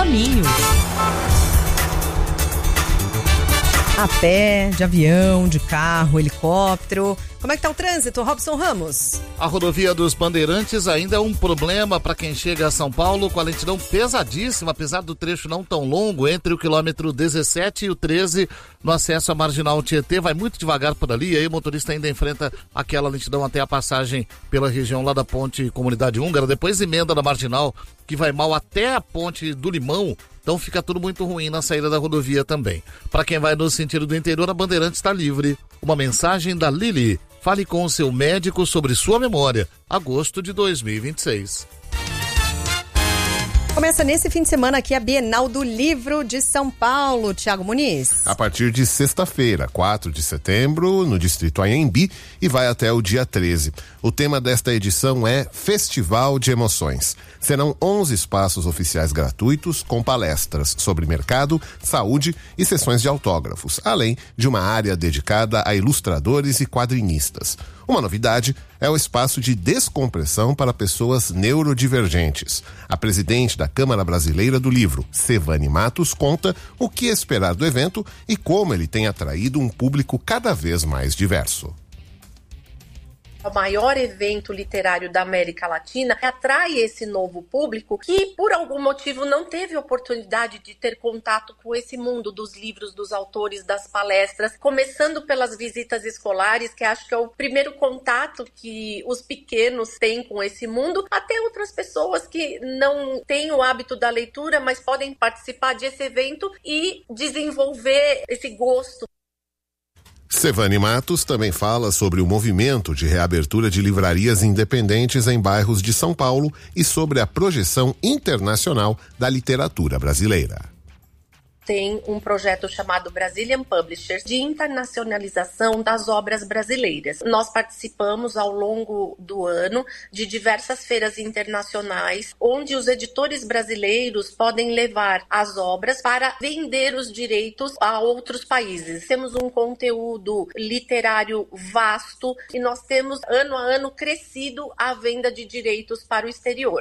caminho. A pé, de avião, de carro, helicóptero. Como é que tá o trânsito, Robson Ramos? A rodovia dos Bandeirantes ainda é um problema para quem chega a São Paulo, com a lentidão pesadíssima, apesar do trecho não tão longo, entre o quilômetro 17 e o 13, no acesso à Marginal Tietê. Vai muito devagar por ali, e aí o motorista ainda enfrenta aquela lentidão até a passagem pela região lá da Ponte Comunidade Húngara, depois emenda na Marginal, que vai mal até a Ponte do Limão. Então fica tudo muito ruim na saída da rodovia também. Para quem vai no sentido do interior, a Bandeirantes está livre. Uma mensagem da Lili. Fale com o seu médico sobre sua memória. Agosto de 2026. Começa nesse fim de semana aqui a Bienal do Livro de São Paulo. Thiago Muniz. A partir de sexta-feira, 4 de setembro, no Distrito Anhembi, e vai até o dia 13. O tema desta edição é Festival de Emoções. Serão 11 espaços oficiais gratuitos com palestras sobre mercado, saúde e sessões de autógrafos, além de uma área dedicada a ilustradores e quadrinistas. Uma novidade é o espaço de descompressão para pessoas neurodivergentes. A presidente da Câmara Brasileira do Livro, Sevane Matos, conta o que esperar do evento e como ele tem atraído um público cada vez mais diverso. O maior evento literário da América Latina, atrai esse novo público que, por algum motivo, não teve oportunidade de ter contato com esse mundo dos livros, dos autores, das palestras, começando pelas visitas escolares, que acho que é o primeiro contato que os pequenos têm com esse mundo, até outras pessoas que não têm o hábito da leitura, mas podem participar desse evento e desenvolver esse gosto. Sevane Matos também fala sobre o movimento de reabertura de livrarias independentes em bairros de São Paulo e sobre a projeção internacional da literatura brasileira. Tem um projeto chamado Brazilian Publishers de internacionalização das obras brasileiras. Nós participamos ao longo do ano de diversas feiras internacionais, onde os editores brasileiros podem levar as obras para vender os direitos a outros países. Temos um conteúdo literário vasto e nós temos ano a ano crescido a venda de direitos para o exterior.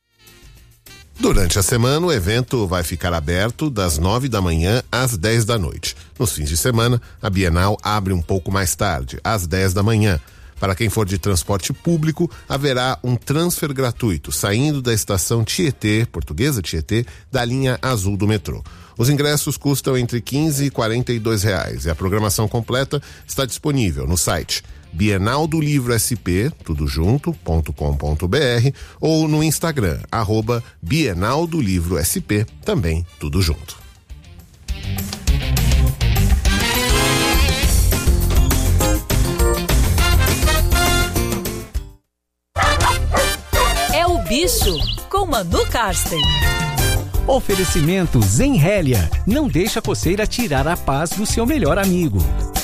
Durante a semana, o evento vai ficar aberto das 9 da manhã às 10 da noite. Nos fins de semana, a Bienal abre um pouco mais tarde, às 10 da manhã. Para quem for de transporte público, haverá um transfer gratuito, saindo da estação Tietê, Portuguesa Tietê, da linha azul do metrô. Os ingressos custam entre R$15 e R$42 e a programação completa está disponível no site bienaldolivro.sp, tudo junto.com.br, ou no Instagram, @bienaldolivro.sp, também tudo junto. É o Bicho, com Manu Karsten. Oferecimento Zenrélia. Não deixa a coceira tirar a paz do seu melhor amigo.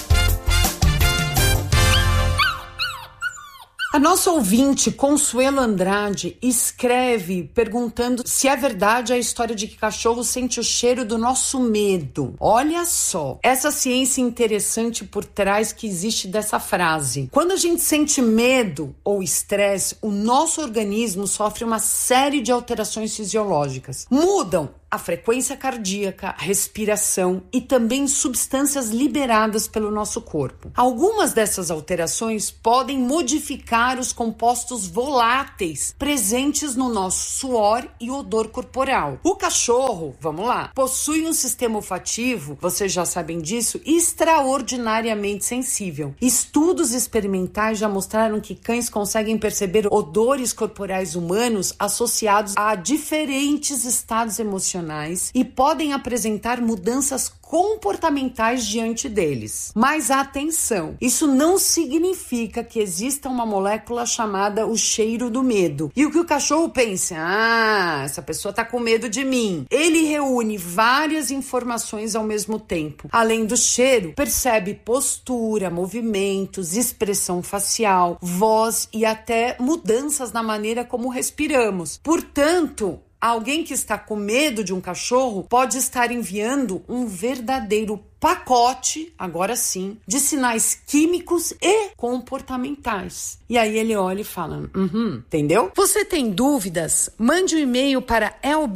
A nossa ouvinte, Consuelo Andrade, escreve perguntando se é verdade a história de que cachorro sente o cheiro do nosso medo. Olha só, essa ciência interessante por trás que existe dessa frase. Quando a gente sente medo ou estresse, o nosso organismo sofre uma série de alterações fisiológicas. Mudam a frequência cardíaca, a respiração e também substâncias liberadas pelo nosso corpo. Algumas dessas alterações podem modificar os compostos voláteis presentes no nosso suor e odor corporal. O cachorro, vamos lá, possui um sistema olfativo, vocês já sabem disso, extraordinariamente sensível. Estudos experimentais já mostraram que cães conseguem perceber odores corporais humanos associados a diferentes estados emocionais e podem apresentar mudanças comportamentais diante deles. Mas atenção, isso não significa que exista uma molécula chamada o cheiro do medo. E o que o cachorro pensa? Essa pessoa tá com medo de mim. Ele reúne várias informações ao mesmo tempo. Além do cheiro, percebe postura, movimentos, expressão facial, voz e até mudanças na maneira como respiramos. Portanto, alguém que está com medo de um cachorro pode estar enviando um verdadeiro pacote, agora sim, de sinais químicos e comportamentais. E aí ele olha e fala, entendeu? Você tem dúvidas? Mande um e-mail para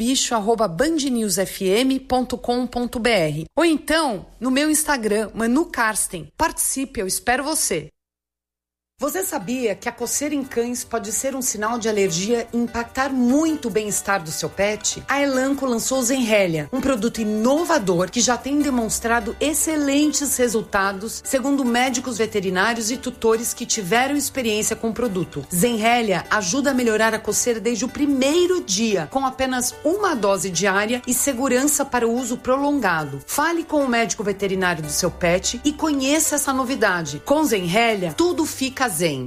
elbicho@bandnewsfm.com.br ou então no meu Instagram, Manu Karsten. Participe, eu espero você. Você sabia que a coceira em cães pode ser um sinal de alergia e impactar muito o bem-estar do seu pet? A Elanco lançou o Zenrelia, um produto inovador que já tem demonstrado excelentes resultados, segundo médicos veterinários e tutores que tiveram experiência com o produto. Zenrelia ajuda a melhorar a coceira desde o primeiro dia, com apenas uma dose diária e segurança para o uso prolongado. Fale com o médico veterinário do seu pet e conheça essa novidade. Com Zenrelia, tudo fica zen.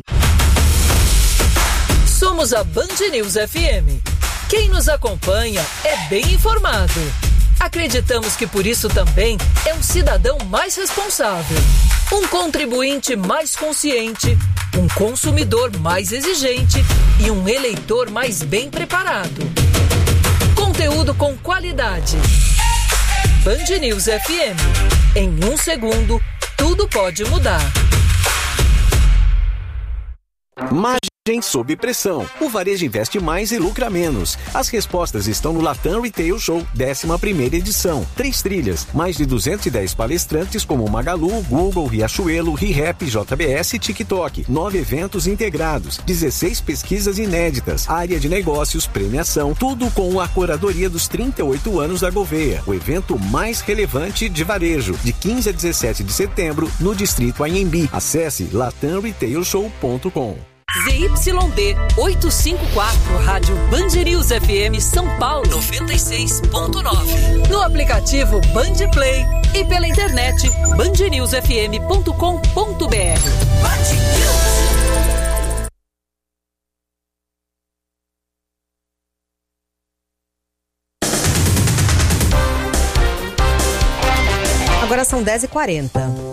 Somos a Band News FM. Quem nos acompanha é bem informado. Acreditamos que por isso também é um cidadão mais responsável, um contribuinte mais consciente, um consumidor mais exigente e um eleitor mais bem preparado. Conteúdo com qualidade. Band News FM. Em 1 segundo, tudo pode mudar. Margem sob pressão. O varejo investe mais e lucra menos. As respostas estão no Latam Retail Show, 11ª edição. 3 trilhas, mais de 210 palestrantes como Magalu, Google, Riachuelo, ReHap, JBS e TikTok. 9 eventos integrados, 16 pesquisas inéditas, área de negócios, premiação, tudo com a curadoria dos 38 anos da Gouveia. O evento mais relevante de varejo, de 15 a 17 de setembro, no Distrito Anhembi. Acesse latamretailshow.com. ZYD 854, Rádio Band News FM São Paulo 96.9. No aplicativo Band Play e pela internet bandnewsfm.com.br. Agora são 10h40.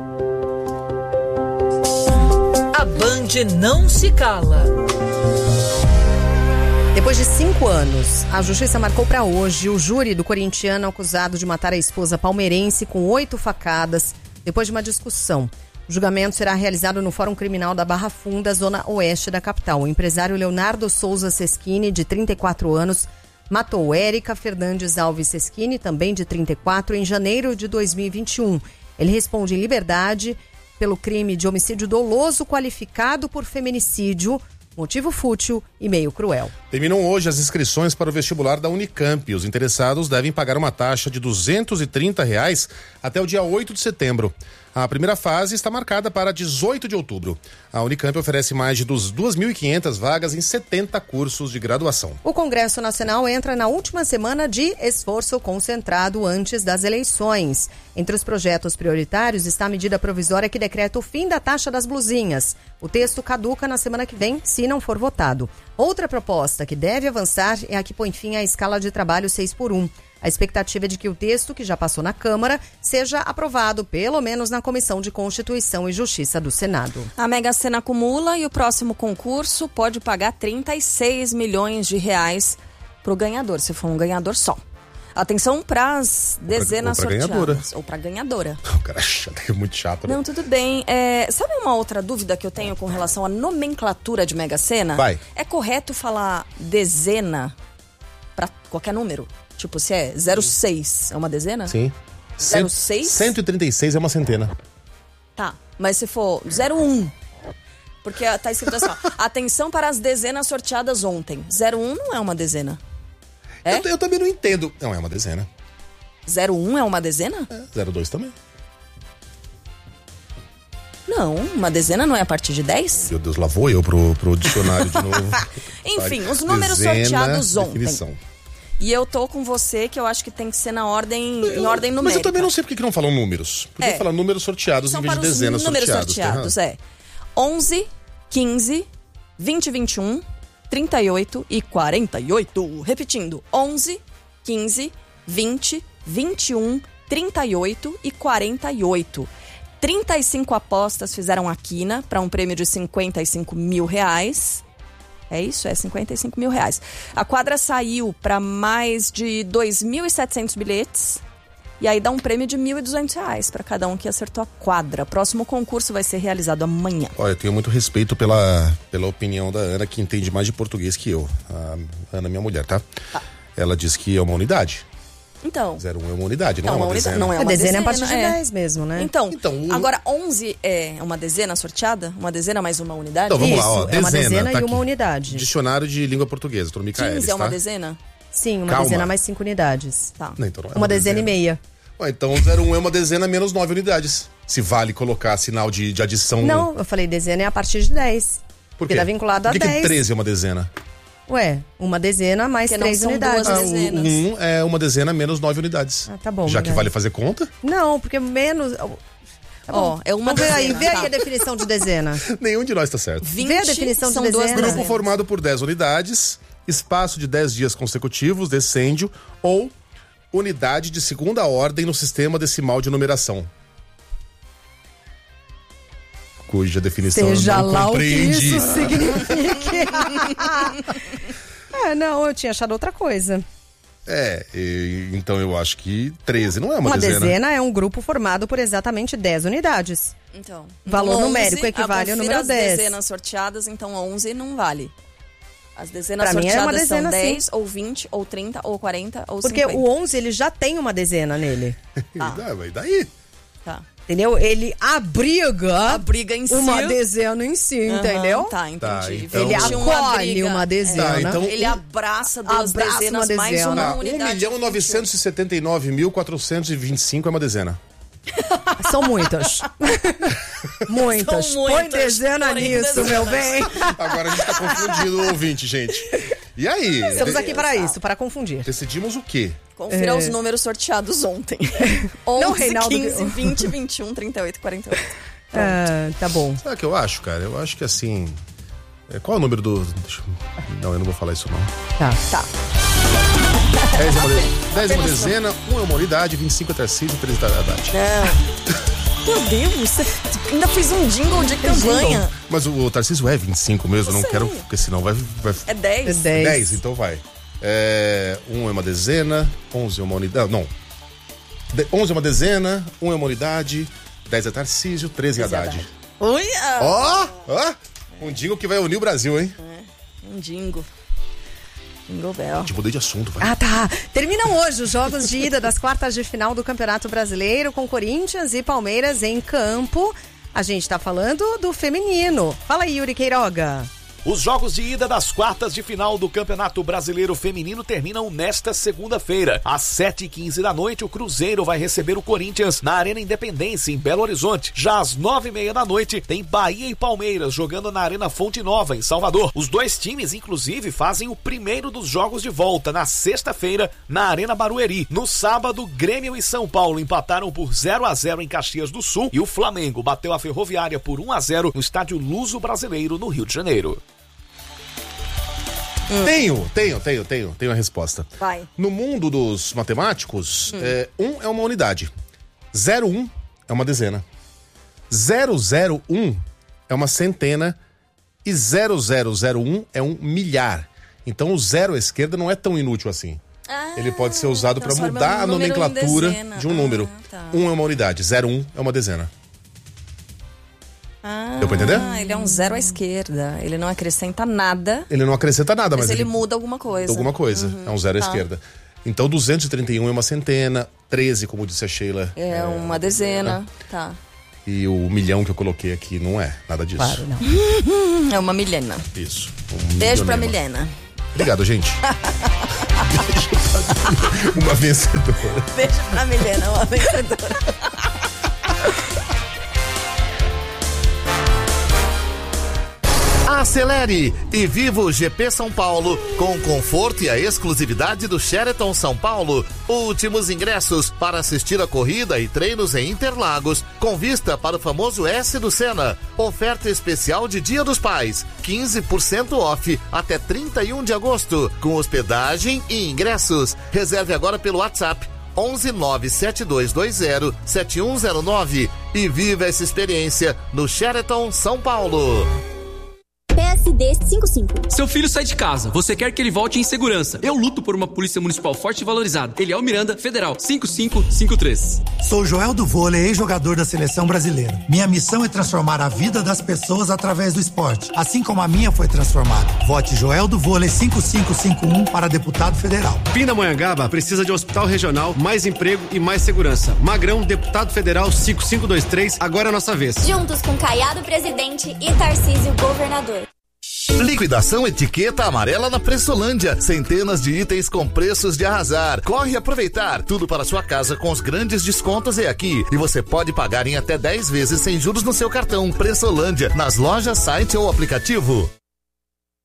A Band não se cala. Depois de 5 anos, a justiça marcou para hoje o júri do corintiano acusado de matar a esposa palmeirense com 8 facadas, depois de uma discussão. O julgamento será realizado no Fórum Criminal da Barra Funda, zona oeste da capital. O empresário Leonardo Souza Seschini, de 34 anos, matou Érica Fernandes Alves Seschini, também de 34, em janeiro de 2021. Ele responde em liberdade pelo crime de homicídio doloso qualificado por feminicídio, motivo fútil e meio cruel. Terminam hoje as inscrições para o vestibular da Unicamp. Os interessados devem pagar uma taxa de R$ 230 até o dia 8 de setembro. A primeira fase está marcada para 18 de outubro. A Unicamp oferece mais de 2.500 vagas em 70 cursos de graduação. O Congresso Nacional entra na última semana de esforço concentrado antes das eleições. Entre os projetos prioritários está a medida provisória que decreta o fim da taxa das blusinhas. O texto caduca na semana que vem, se não for votado. Outra proposta que deve avançar é a que põe fim à escala de trabalho 6x1. A expectativa é de que o texto, que já passou na Câmara, seja aprovado pelo menos na Comissão de Constituição e Justiça do Senado. A Mega Sena acumula e o próximo concurso pode pagar 36 milhões de reais para o ganhador, se for um ganhador só. Atenção para as dezenas sorteadas. Ou para ganhadora. O cara é muito chato, né? Não, tudo bem. Sabe uma outra dúvida que eu tenho com relação à nomenclatura de Mega Sena? Vai. É correto falar dezena para qualquer número? Tipo, se é 06, é uma dezena? Sim. 06? 136 é uma centena. Tá, mas se for 01, porque tá escrito assim, ó, atenção para as dezenas sorteadas ontem. 01 não é uma dezena. É? Eu também não entendo. Não, é uma dezena. 01 é uma dezena? 02 também. Não, uma dezena não é a partir de 10? Meu Deus, lá vou eu pro dicionário de novo. Enfim, os números sorteados ontem. Definição. E eu tô com você que eu acho que tem que ser em ordem numérica. Mas eu também não sei por que não falam números. Podia falar números sorteados em vez de dezenas sorteadas. Números sorteados, 11, 15, 20, 21, 38 e 48. Repetindo, 11, 15, 20, 21, 38 e 48. 35 apostas fizeram a quina para um prêmio de 55 mil reais. É isso? É 55 mil reais. A quadra saiu para mais de 2.700 bilhetes E aí dá um prêmio de R$1.200 para cada um que acertou a quadra. Próximo concurso vai ser realizado amanhã. Olha, eu tenho muito respeito pela opinião da Ana, que entende mais de português que eu. A Ana, minha mulher, tá? Ela diz que é uma unidade. Então. 01 é uma unidade, não é uma dezena. Não é uma dezena. dezena É a partir de 10 mesmo, né? Então agora 11 é uma dezena sorteada? Uma dezena mais uma unidade? Então, vamos lá, ó. É uma dezena tá e uma aqui. unidade. Dicionário de língua portuguesa, doutor Micaelis, 15 é uma tá? dezena? Sim, uma Calma. dezena mais 5 unidades. Tá. Não, então não é Uma dezena e meia. Ué, então 01 é uma dezena menos 9 unidades. Se vale colocar sinal de adição... Não, eu falei dezena é a partir de 10. Por quê? Porque tá vinculado a Por que 10. que 13 é uma dezena? Ué, uma dezena mais Porque não 3 são unidades. duas dezenas. O 1 é uma dezena menos 9 unidades. Ah, tá bom. Já que verdade. vale fazer conta? Não, porque menos... Tá bom. É uma Vamos ver aí, dezena. vê aí a definição de dezena. Nenhum de nós tá certo. 20 Vê a definição de são duas dezena. Grupo dezenas. formado por 10 unidades, espaço de 10 dias consecutivos, decêndio ou unidade de segunda ordem no sistema decimal de numeração. Cuja definição Seja eu não lá o que compreendi. isso signifique. Não, eu tinha achado outra coisa. Então eu acho que 13 não é uma Uma dezena. dezena é um grupo formado por exatamente 10 unidades. Então, Valor 11, numérico equivale ao número as 10. dezenas sorteadas, então 11 não vale. As dezenas Pra mim é uma sorteadas dezena, são 10, sim. ou 20, ou 30, ou 40, ou Porque 50. o 11, ele já tem uma dezena nele. Mas daí? Tá. Entendeu? Ele abriga A briga em si. uma dezena em si, Aham, entendeu? Tá, entendi. Tá, então- Ele 21 acolhe briga. uma dezena. Tá, então- Ele abraça duas Abraça dezenas uma mais dezena. uma Ah, unidade. 1.979.425 é uma dezena. São muitas. Muitas. São Põe muitas, dezena porém nisso, dezenas. meu bem. Agora a gente tá confundindo o ouvinte, gente. E aí? Estamos aqui para isso, para confundir. Decidimos o quê? Confira os números sorteados ontem. 11, Não, Reinaldo. 15, 20, 21, 38, 48. Tá bom. Sabe o que eu acho, cara? Eu acho que assim... qual é o número do... Não, eu não vou falar isso não. Tá. 10 é uma dezena, 1 é uma unidade, 25 é Tarcísio, 13 é Haddad. Meu Deus, você ainda fez um jingle de campanha. Mas o Tarcísio é 25 mesmo, eu não sei. quero, porque senão vai... É 10? É 10. 10, então vai. 1 é uma dezena, 11 é uma unidade... Não. 11 é uma dezena, 1 é uma unidade, 10 é Tarcísio, 13 é Haddad. Olha! Ó! Um jingle que vai unir o Brasil, hein? Um jingle. Jingle Bell. Te mudei de assunto, vai. Tá. Terminam hoje os jogos de ida das quartas de final do Campeonato Brasileiro com Corinthians e Palmeiras em campo. A gente tá falando do feminino. Fala aí, Yuri Queiroga. Os jogos de ida das quartas de final do Campeonato Brasileiro Feminino terminam nesta segunda-feira. Às 7h15 da noite, o Cruzeiro vai receber o Corinthians na Arena Independência, em Belo Horizonte. Já às 9h30 da noite, tem Bahia e Palmeiras jogando na Arena Fonte Nova, em Salvador. Os dois times, inclusive, fazem o primeiro dos jogos de volta na sexta-feira, na Arena Barueri. No sábado, Grêmio e São Paulo empataram por 0-0 em Caxias do Sul e o Flamengo bateu a Ferroviária por 1-0 no Estádio Luso Brasileiro, no Rio de Janeiro. Tenho a resposta. Vai. No mundo dos matemáticos, 1 é uma unidade. 01 é uma dezena. 001 é uma centena. E 0001 é um milhar. Então o zero à esquerda não é tão inútil assim. Ele pode ser usado para transforma mudar um a número em nomenclatura dezena. de um número. Tá. 1 é uma unidade, 01 é uma dezena. Deu pra entender? Ele é um zero à esquerda. Ele não acrescenta nada, Ele não acrescenta nada, mas mas ele muda alguma coisa. alguma coisa. É um zero à esquerda. Então 231 é uma centena, 13, como disse a Sheila. É uma dezena. Tá. E o milhão que eu coloquei aqui não é nada disso. Claro, não. É uma milena. Isso. Beijo pra milionema. Milena. Obrigado, gente. Uma vencedora. Beijo pra Milena, uma vencedora. Acelere e viva o GP São Paulo com o conforto e a exclusividade do Sheraton São Paulo. Últimos ingressos para assistir a corrida e treinos em Interlagos, com vista para o famoso S do Senna. Oferta especial de Dia dos Pais, 15% off até 31 de agosto, com hospedagem e ingressos. Reserve agora pelo WhatsApp 11972207109 e viva essa experiência no Sheraton São Paulo. PSD 55. Seu filho sai de casa, você quer que ele volte em segurança. Eu luto por uma polícia municipal forte e valorizada. Eliel Miranda, Federal 5553. Sou Joel do Vôlei, ex-jogador da Seleção Brasileira. Minha missão é transformar a vida das pessoas através do esporte, assim como a minha foi transformada. Vote Joel do Vôlei 5551 para deputado federal. Pindamonhangaba precisa de um hospital regional, mais emprego e mais segurança. Magrão, deputado federal 5523, agora é a nossa vez. Juntos com Caiado presidente e Tarcísio governador. Liquidação etiqueta amarela na Pressolândia. Centenas de itens com preços de arrasar. Corre aproveitar. Tudo para sua casa com os grandes descontos é aqui. E você pode pagar em até 10 vezes sem juros no seu cartão. Pressolândia, nas lojas, site ou aplicativo.